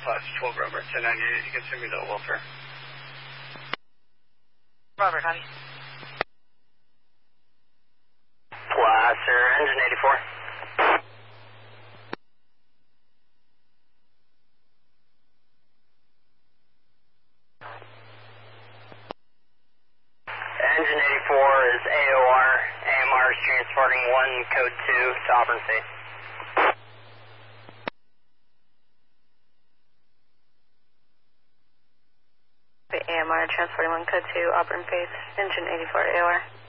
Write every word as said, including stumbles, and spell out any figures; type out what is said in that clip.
five twelve Robert, ten ninety-eight. You can send me the welfare. Robert, honey. Placer, engine eighty-four. Engine eighty-four is A O R. A M R is transporting one code two to Auburn Face. A M R transporting one code two Auburn Face. Engine eighty-four A O R.